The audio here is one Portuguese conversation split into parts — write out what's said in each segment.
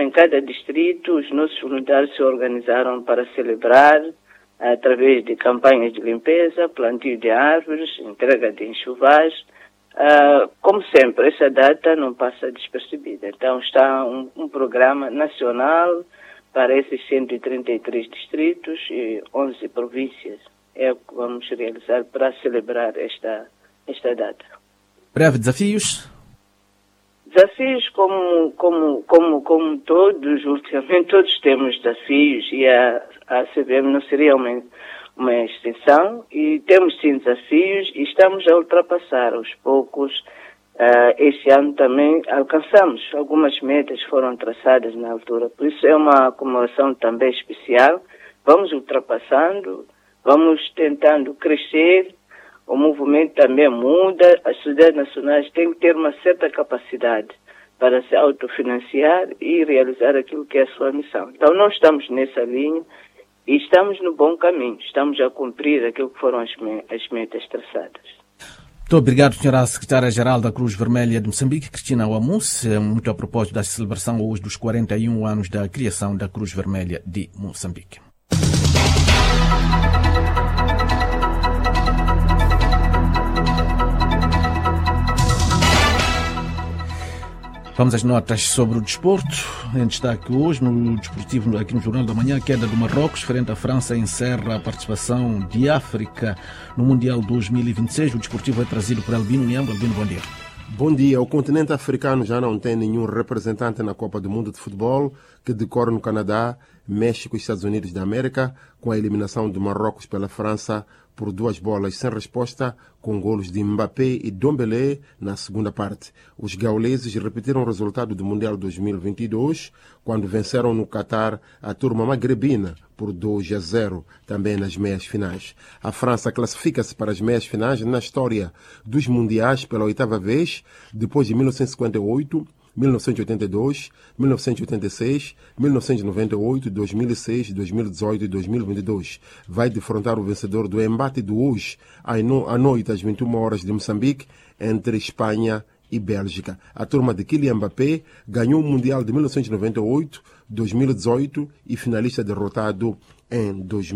em cada distrito, os nossos voluntários se organizaram para celebrar através de campanhas de limpeza, plantio de árvores, entrega de enxovais. Como sempre, essa data não passa despercebida. Então está um programa nacional para esses 133 distritos e 11 províncias. É o que vamos realizar para celebrar esta data. Breve desafios? Desafios como todos, ultimamente todos temos desafios e a CBM não seria uma extensão, e temos sim desafios e estamos a ultrapassar aos poucos. Este ano também alcançamos algumas metas que foram traçadas na altura, por isso é uma comemoração também especial. Vamos ultrapassando, vamos tentando crescer. O movimento também muda, as sociedades nacionais têm que ter uma certa capacidade para se autofinanciar e realizar aquilo que é a sua missão. Então, nós estamos nessa linha e estamos no bom caminho, estamos a cumprir aquilo que foram as metas traçadas. Muito obrigado, senhora secretária-geral da Cruz Vermelha de Moçambique, Cristina Wamus, muito a propósito da celebração hoje dos 41 anos da criação da Cruz Vermelha de Moçambique. Vamos às notas sobre o desporto. Em destaque hoje, no desportivo, aqui no Jornal da Manhã, a queda do Marrocos frente à França encerra a participação de África no Mundial 2026. O desportivo é trazido por Albino Niambo. Albino, bom dia. Bom dia. O continente africano já não tem nenhum representante na Copa do Mundo de Futebol, que decorre no Canadá, México e Estados Unidos da América, com a eliminação de Marrocos pela França por 2 bolas sem resposta, com golos de Mbappé e Dombele na segunda parte. Os gauleses repetiram o resultado do Mundial 2022, quando venceram no Catar a turma magrebina por 2-0, também nas meias finais. A França classifica-se para as meias finais na história dos mundiais pela 8ª vez, depois de 1958, 1982, 1986, 1998, 2006, 2018 e 2022. Vai defrontar o vencedor do embate de hoje, à noite, às 21 horas de Moçambique, entre Espanha e Bélgica. A turma de Kylian Mbappé ganhou o Mundial de 1998, 2018 e finalista derrotado em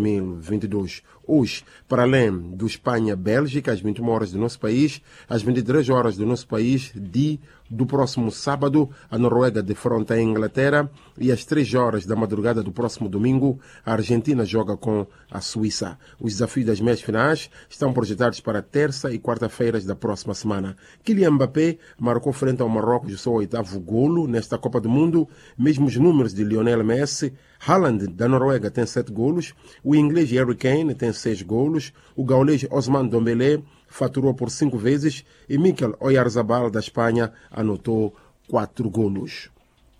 2022. Hoje, para além do Espanha-Bélgica, às 21 horas do nosso país, às 23 horas do nosso país, do próximo sábado, a Noruega defronta a Inglaterra e às 3 horas da madrugada do próximo domingo, a Argentina joga com a Suíça. Os desafios das meias finais estão projetados para terça e quarta-feiras da próxima semana. Kylian Mbappé marcou frente ao Marrocos o seu 8º golo nesta Copa do Mundo, mesmos números de Lionel Messi. Haaland, da Noruega, tem 7 golos, o inglês Harry Kane tem 6 golos, o gaulês Ousmane Dembélé faturou por 5 vezes e Mikel Oyarzabal, da Espanha, anotou 4 golos.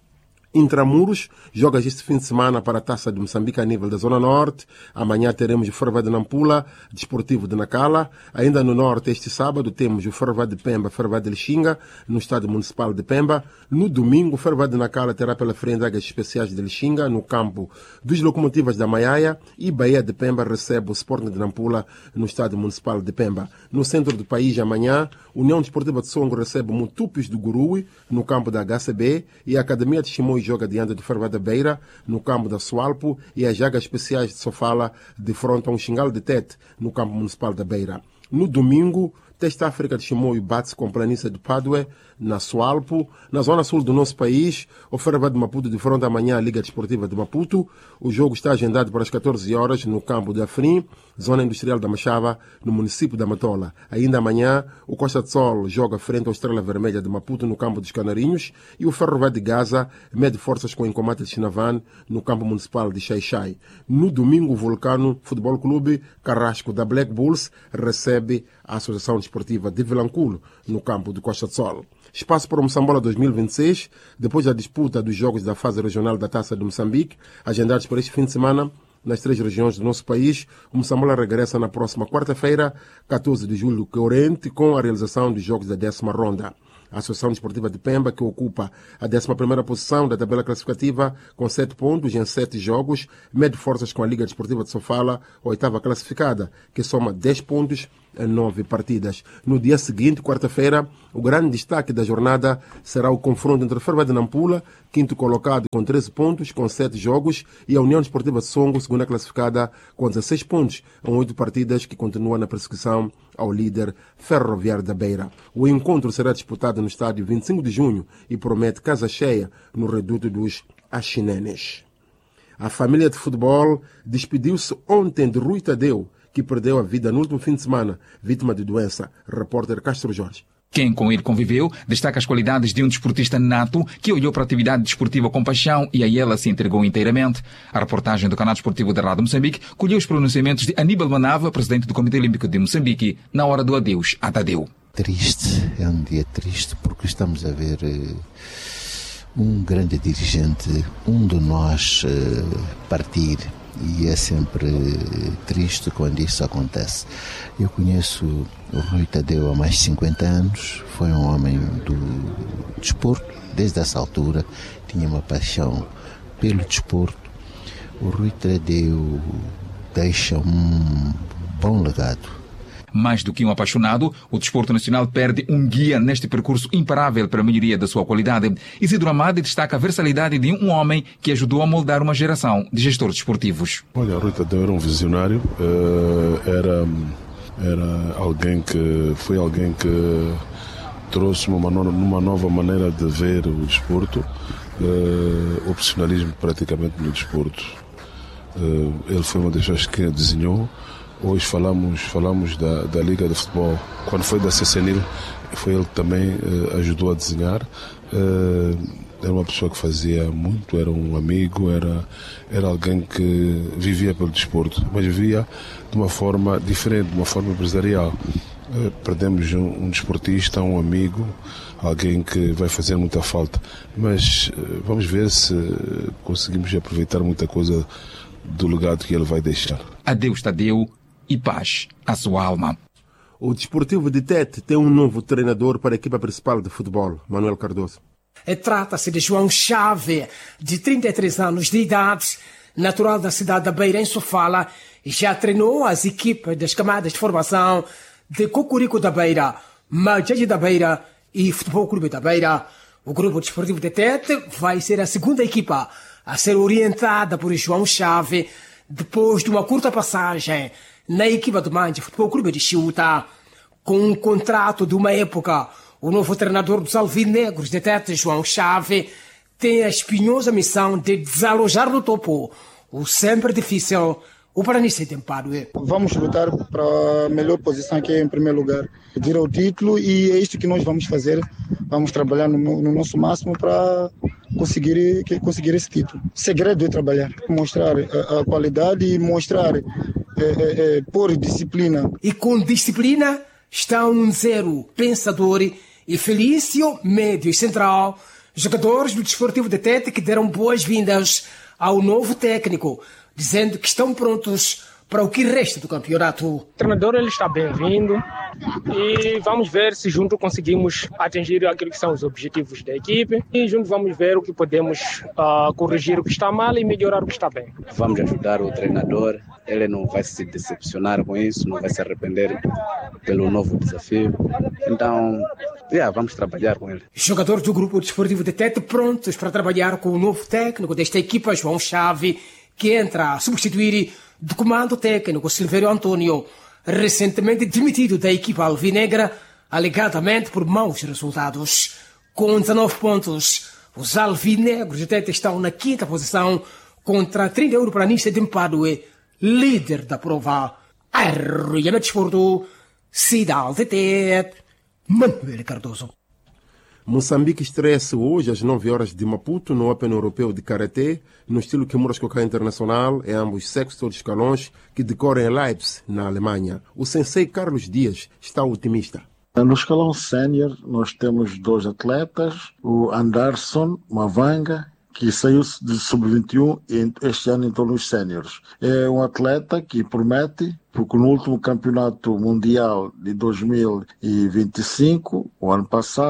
Intramuros joga este fim de semana para a Taça de Moçambique a nível da Zona Norte. Amanhã teremos o Ferroviário de Nampula, Desportivo de Nacala. Ainda no Norte, este sábado, temos o Ferroviário de Pemba, Ferroviário de Lixinga, no Estádio Municipal de Pemba. No domingo, o Ferroviário de Nacala terá pela frente Águias Especiais de Lixinga, no campo dos Locomotivas da Maiaia. E Bahia de Pemba recebe o Sporting de Nampula, no Estádio Municipal de Pemba. No centro do país, amanhã, União Desportiva de Songo recebe o Mutupis do Gurui, no campo da HCB. E a Academia de Chimoio joga diante de Ferroviário da Beira, no campo da Sualpo, e as Jagas Especiais de Sofala defrontam o Xingal de Tete, no campo municipal da Beira. No domingo, Teste África de Chimoio bate-se com a Planície de Padue, na Sualpo. Na zona sul do nosso país, o Ferroviário de Maputo defronta amanhã a Liga Desportiva de Maputo. O jogo está agendado para as 14 horas no campo de Afrim, zona industrial da Machava, no município da Matola. Ainda amanhã, o Costa de Sol joga frente ao Estrela Vermelha de Maputo, no campo dos Canarinhos, e o Ferroviário de Gaza mede forças com o Incomate de Chinavan, no campo municipal de Xai-Xai. No domingo, o Vulcano Futebol Clube Carrasco da Black Bulls recebe a Associação Desportiva de Vilanculo, no campo do Costa de Sol. Espaço para o Moçambola 2026, depois da disputa dos jogos da fase regional da Taça de Moçambique, agendados para este fim de semana nas 3 regiões do nosso país. O Moçambola regressa na próxima quarta-feira, 14 de julho, corrente, com a realização dos jogos da 10ª ronda. A Associação Desportiva de Pemba, que ocupa a 11ª posição da tabela classificativa com 7 pontos em 7 jogos, mede forças com a Liga Desportiva de Sofala, 8ª classificada, que soma 10 pontos em 9 partidas. No dia seguinte, quarta-feira, o grande destaque da jornada será o confronto entre a Ferva de Nampula, 5º colocado com 13 pontos, com 7 jogos, e a União Desportiva de Songo, 2ª classificada com 16 pontos, em 8 partidas, que continua na perseguição ao líder Ferroviário da Beira. O encontro será disputado no estádio 25 de junho e promete casa cheia no reduto dos Achinenes. A família de futebol despediu-se ontem de Rui Tadeu, que perdeu a vida no último fim de semana, vítima de doença. Repórter Castro Jorge. Quem com ele conviveu destaca as qualidades de um desportista nato que olhou para a atividade desportiva com paixão e a ela se entregou inteiramente. A reportagem do canal desportivo da Rádio Moçambique colheu os pronunciamentos de Aníbal Manava, presidente do Comitê Olímpico de Moçambique, na hora do adeus a Tadeu. Triste, é um dia triste porque estamos a ver um grande dirigente, um de nós partir. E é sempre triste quando isso acontece. Eu conheço o Rui Tadeu há mais de 50 anos, foi um homem do desporto, desde essa altura, tinha uma paixão pelo desporto. O Rui Tadeu deixa um bom legado. Mais do que um apaixonado, o desporto nacional perde um guia neste percurso imparável para a melhoria da sua qualidade. Isidro Amade destaca a versatilidade de um homem que ajudou a moldar uma geração de gestores desportivos. Olha, o Rui Tadeu era um visionário, era alguém que trouxe uma nova maneira de ver o desporto, o profissionalismo praticamente no desporto. Ele foi uma das pessoas que desenhou. Hoje falamos da Liga de Futebol. Quando foi da CCNIL, foi ele que também ajudou a desenhar. Era uma pessoa que fazia muito, era um amigo, era alguém que vivia pelo desporto, mas vivia de uma forma diferente, de uma forma empresarial. Perdemos um desportista, um amigo, alguém que vai fazer muita falta. Mas vamos ver se conseguimos aproveitar muita coisa do legado que ele vai deixar. Adeus, Tadeu. E paz à sua alma. O Desportivo de Tete tem um novo treinador para a equipa principal de futebol, Manuel Cardoso. Trata-se de João Chave, de 33 anos de idade, natural da cidade da Beira, em Sofala, e já treinou as equipas das camadas de formação de Cocorico da Beira, Majade da Beira e Futebol Clube da Beira. O Grupo Desportivo de Tete vai ser a segunda equipa a ser orientada por João Chave, depois de uma curta passagem na equipa do Manja Futebol Clube de Chiuta. Com um contrato de uma época, o novo treinador dos alvinegros de Tete, João Chave, tem a espinhosa missão de desalojar do topo o sempre difícil o Paranice de Empadue. Vamos lutar para a melhor posição, que é em primeiro lugar pedir o título, e é isto que nós vamos fazer. Vamos trabalhar no nosso máximo para conseguir esse título. O segredo é trabalhar, mostrar a qualidade e mostrar por disciplina. E com disciplina está um zero pensador e Felício, médio e central, jogadores do Desportivo de Tete, que deram boas-vindas ao novo técnico, dizendo que estão prontos para o que resta do campeonato. O treinador ele está bem-vindo e vamos ver se junto conseguimos atingir aquilo que são os objetivos da equipe e junto vamos ver o que podemos corrigir o que está mal e melhorar o que está bem. Vamos ajudar o treinador, ele não vai se decepcionar com isso, não vai se arrepender pelo novo desafio. Então, vamos trabalhar com ele. Jogadores do Grupo Desportivo de Tete prontos para trabalhar com o novo técnico desta equipa, João Chave, que entra a substituir do comando técnico Silvério Antônio, recentemente demitido da equipa alvinegra, alegadamente por maus resultados. Com 19 pontos, os alvinegros de Tete estão na 5ª posição, contra 30 para a Nice de Empadue, líder da prova. Arruiamento Desporto, Cidade de Tete, Manuel Cardoso. Moçambique estreia-se hoje às 9 horas de Maputo no Open Europeu de Karatê, no estilo Kimura Kokai Internacional, em ambos sexos ou escalões, que decorrem em Leipzig, na Alemanha. O sensei Carlos Dias está otimista. No escalão sénior, nós temos 2 atletas, o Anderson Mavanga, que saiu de sub-21 e este ano entrou nos séniores. É um atleta que promete, porque no último campeonato mundial de 2025, o ano passado,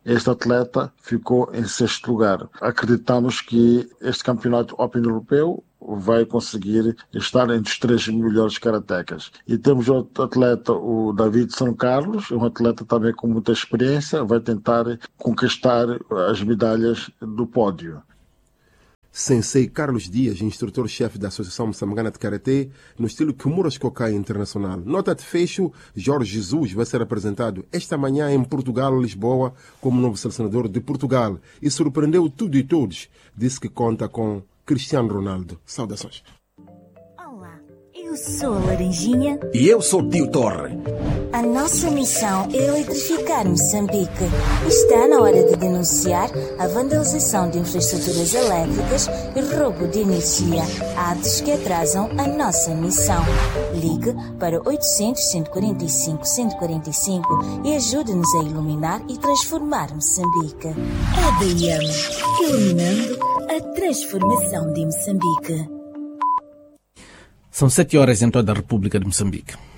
este atleta ficou em 6º lugar. Acreditamos que este campeonato Open Europeu vai conseguir estar entre os 3 melhores karatecas. E temos outro atleta, o David São Carlos, um atleta também com muita experiência, vai tentar conquistar as medalhas do pódio. Sensei Carlos Dias, instrutor-chefe da Associação Moçambicana de Karatê, no estilo Kimuras Kokai Internacional. Nota de fecho, Jorge Jesus vai ser apresentado esta manhã em Portugal, Lisboa, como novo selecionador de Portugal. E surpreendeu tudo e todos. Disse que conta com Cristiano Ronaldo. Saudações. Olá, eu sou a Laranjinha. E eu sou o Tio Torre. A nossa missão é eletrificar Moçambique. Está na hora de denunciar a vandalização de infraestruturas elétricas e roubo de energia, atos que atrasam a nossa missão. Ligue para 800-145-145 e ajude-nos a iluminar e transformar Moçambique. EDM, iluminando a transformação de Moçambique. São 7 horas em toda a República de Moçambique.